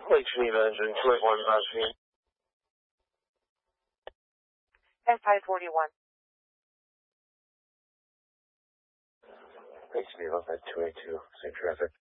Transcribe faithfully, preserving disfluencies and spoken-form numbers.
Lake Geneva engine, two eight one, Osby. S I forty-one. Lake Geneva, two eight two, same traffic.